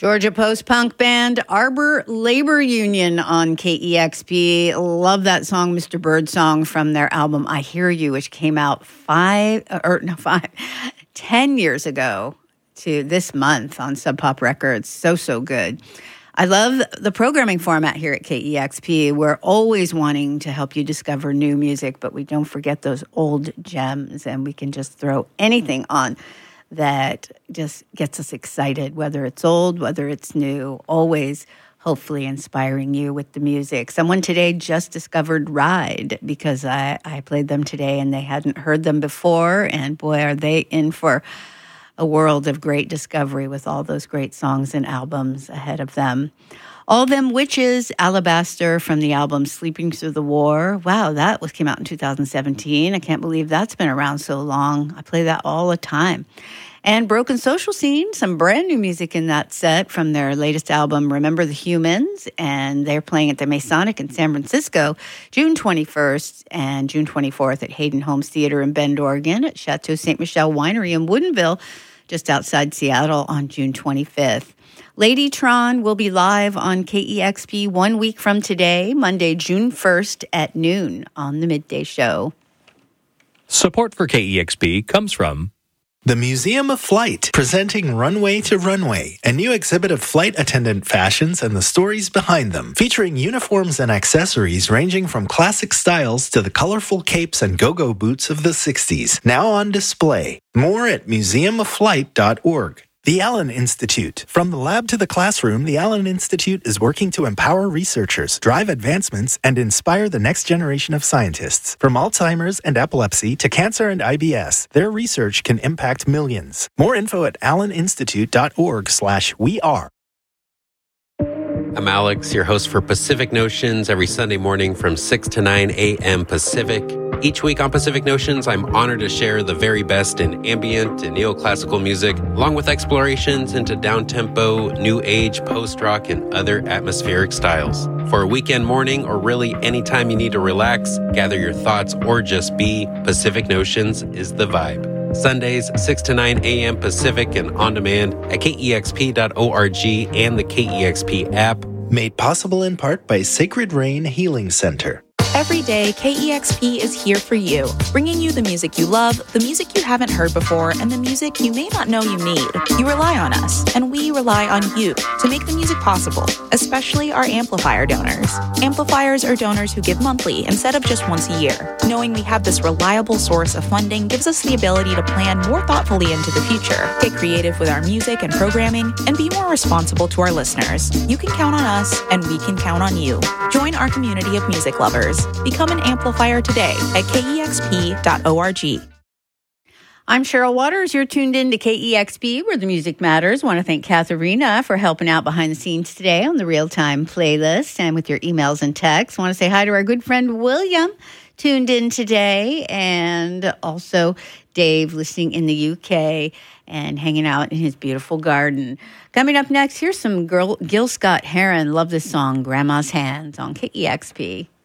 Georgia post-punk band Arbor Labor Union on KEXP. Love that song, Mr. Birdsong, from their album I Hear You, which came out 10 years ago to this month on Sub Pop Records. So good. I love the programming format here at KEXP. We're always wanting to help you discover new music, but we don't forget those old gems, and we can just throw anything on that just gets us excited, whether it's old, whether it's new, always hopefully inspiring you with the music. Someone today just discovered Ride because I played them today and they hadn't heard them before, and boy, are they in for a world of great discovery with all those great songs and albums ahead of them. All Them Witches, Alabaster from the album Sleeping Through the War. Wow, came out in 2017. I can't believe that's been around so long. I play that all the time. And Broken Social Scene, some brand new music in that set from their latest album, Remember the Humans, and they're playing at the Masonic in San Francisco, June 21st and June 24th at Hayden Homes Theater in Bend, Oregon, at Chateau Ste. Michelle Winery in Woodinville, just outside Seattle on June 25th. Ladytron will be live on KEXP 1 week from today, Monday, June 1st at noon on the Midday Show. Support for KEXP comes from the Museum of Flight, presenting Runway to Runway, a new exhibit of flight attendant fashions and the stories behind them, featuring uniforms and accessories ranging from classic styles to the colorful capes and go-go boots of the 60s, now on display. More at museumofflight.org. The Allen Institute. From the lab to the classroom, the Allen Institute is working to empower researchers, drive advancements, and inspire the next generation of scientists. From Alzheimer's and epilepsy to cancer and IBS, their research can impact millions. More info at alleninstitute.org/weare. I'm Alex, your host for Pacific Notions, every Sunday morning from 6 to 9 a.m. Pacific. Each week on Pacific Notions, I'm honored to share the very best in ambient and neoclassical music, along with explorations into down-tempo, new age, post-rock, and other atmospheric styles. For a weekend morning, or really anytime you need to relax, gather your thoughts, or just be, Pacific Notions is the vibe. Sundays, 6 to 9 a.m. Pacific and on demand at KEXP.org and the KEXP app. Made possible in part by Sacred Rain Healing Center. Every day, KEXP is here for you, bringing you the music you love, the music you haven't heard before, and the music you may not know you need. You rely on us, and we rely on you to make the music possible, especially our amplifier donors. Amplifiers are donors who give monthly instead of just once a year. Knowing we have this reliable source of funding gives us the ability to plan more thoughtfully into the future, get creative with our music and programming, and be more responsible to our listeners. You can count on us, and we can count on you. Join our community of music lovers. Become an amplifier today at KEXP.org. I'm Cheryl Waters. You're tuned in to KEXP, where the music matters. I want to thank Katharina for helping out behind the scenes today on the real-time playlist and with your emails and texts. I want to say hi to our good friend William, tuned in today, and also Dave, listening in the UK and hanging out in his beautiful garden. Coming up next, here's some Gil Scott-Heron. Love this song, Grandma's Hands, on KEXP.